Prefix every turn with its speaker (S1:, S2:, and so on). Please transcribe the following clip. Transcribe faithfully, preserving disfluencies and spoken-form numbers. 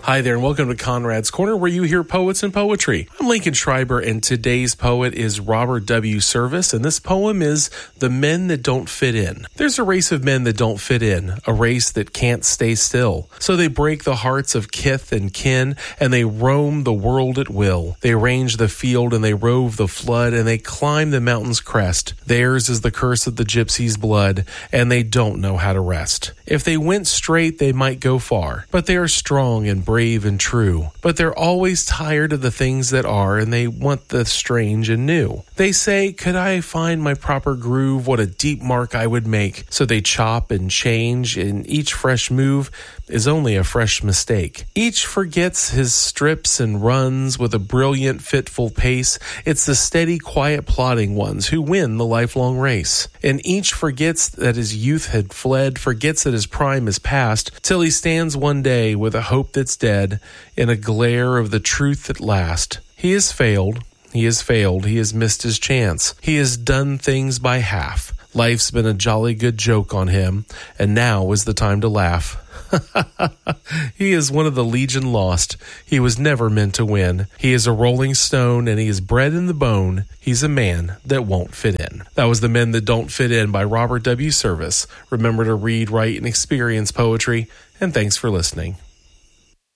S1: Hi there, and welcome to Conrad's Corner, where you hear poets and poetry. I'm Lincoln Schreiber, and today's poet is Robert W. Service, and this poem is The Men That Don't Fit In. There's a race of men that don't fit in, a race that can't stay still. So they break the hearts of kith and kin, and they roam the world at will. They range the field, and they rove the flood, and they climb the mountain's crest. Theirs is the curse of the gypsy's blood, and they don't know how to rest. If they went straight, they might go far, but they are strong and brave and true. But they're always tired of the things that are, and they want the strange and new. They say, could I find my proper groove, what a deep mark I would make. So they chop and change, and each fresh move is only a fresh mistake. Each forgets his strips and runs with a brilliant, fitful pace. It's the steady, quiet, plodding ones who win the lifelong race. And each forgets that his youth had fled, forgets that his prime is past, till he stands one day with a hope that's dead in a glare of the truth at last. He has failed. He has failed. He has missed his chance. He has done things by half. Life's been a jolly good joke on him, and now is the time to laugh. He is one of the legion lost. He was never meant to win. He is a rolling stone, and he is bred in the bone. He's a man that won't fit in. That was The Men That Don't Fit In by Robert W. Service. Remember to read, write, and experience poetry, and thanks for listening.